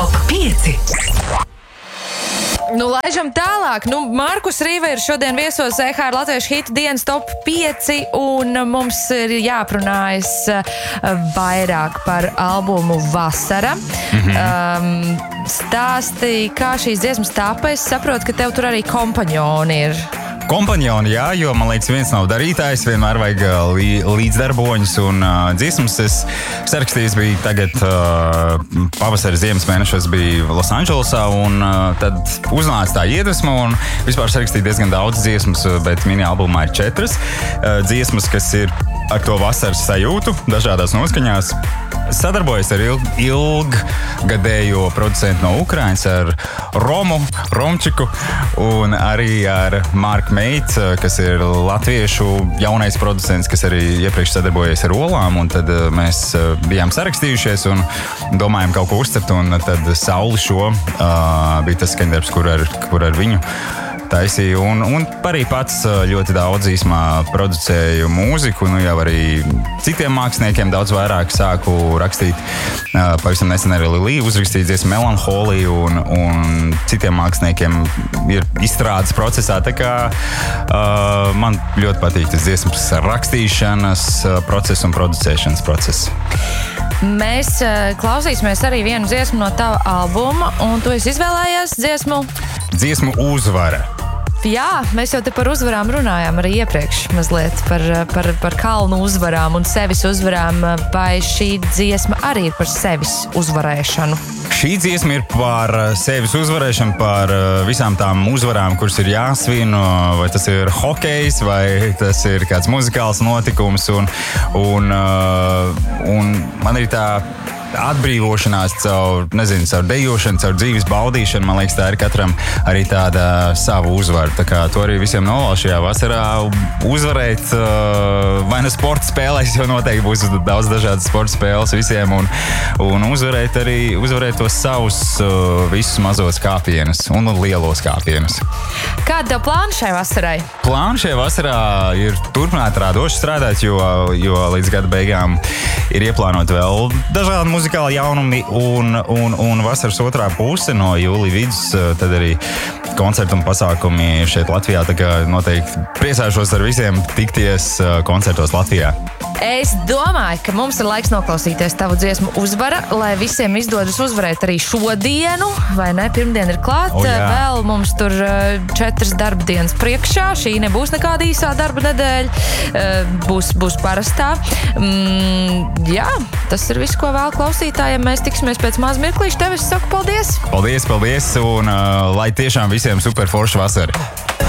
Top 5. Laižam tālāk. Markus Rīve ir šodien viesos EHR Latviešu hitu dienas top 5, un mums ir jāprunājas vairāk par albumu Vasara. Stāstīja, kā šīs dziesmas tāpa. Es saprotu, ka tev tur arī kompanjoni ir. Kompanjoni, jā, jo man liekas, viens nav darītājs, vienmēr vajag līdzdarboņus un dziesmas. Es sarakstījis biju tagad pavasara ziemas mēnešos biju Losandželosā, un tad uznāca tā iedvesma un vispār sarakstīju diezgan daudz dziesmas, bet mini albumā ir 4 dziesmas, kas ir ar to vasaras sajūtu, dažādās noskaņās. Sadarbojos ar ilggadējo producentu no Ukrainas, ar Romčiku, un arī ar Marku Meitu, kas ir latviešu jaunais producents, kas arī iepriekš sadarbojies ar Olām, un tad mēs bijām sarakstījušies un domājam kaut ko uzcept, un tad Sauli šo bija tas skaņdarbs, kur ar viņu taisīju, un arī pats ļoti daudz īsumā producēju mūziku, jau arī citiem māksliniekiem daudz vairāk sāku rakstīt. Pavisam nesen arī Lilija uzrakstīja dziesmu Melanholiju, un citiem māksliniekiem ir izstrādes procesā, tā kā man ļoti patīk tas dziesmas rakstīšanas process un producēšanas process. Mēs klausīsimies arī vienu dziesmu no tava albuma, un tu esi izvēlējies Dziesmu Uzvara. Jā, mēs jau te par uzvarām runājām arī iepriekš mazliet par kalnu uzvarām un sevis uzvarām. Vai šī dziesma arī ir par sevis uzvarēšanu? Šī dziesma ir par sevis uzvarēšanu, par visām tām uzvarām, kuras ir jāsvin, vai tas ir hokejs, vai tas ir kāds muzikāls notikums, un man ir tā atbrīvošanās caur dejošanu, caur dzīves baudīšanu. Man liekas, tā ir katram arī tāda sava uzvara. Tā kā to arī visiem novēlu šajā vasarā uzvarēt. Vai nu sporta spēlēs, jo noteikti būs daudz dažādas sporta spēles visiem, un uzvarēt tos savus visus mazos kāpienus un lielos kāpienus. Kāda tev plāna šai vasarai? Plāna šajā vasarā ir turpināt radoši strādāt, jo līdz gada beigām ir ieplānot vēl dažādi muzikāli jaunumi, un vasaras otrā puse no jūlija vidus, tad arī koncertu un pasākumi šeit Latvijā. Tā kā noteikti priecāšos ar visiem tikties koncertos Latvijā. Es domāju, ka mums ir laiks noklausīties tavu dziesmu Uzvara, lai visiem izdodas uzvarēt arī šodienu, vai ne? Pirmdien ir klāt, vēl mums tur 4 darba dienas priekšā. Šī nebūs nekāda īsā darba nedēļa, būs parastā. Jā, tas ir viss, ko vēl klausītājiem. Mēs tiksimies pēc maz mirklīša. Tev es saku paldies! Paldies, un lai tiešām visiem super forša vasara!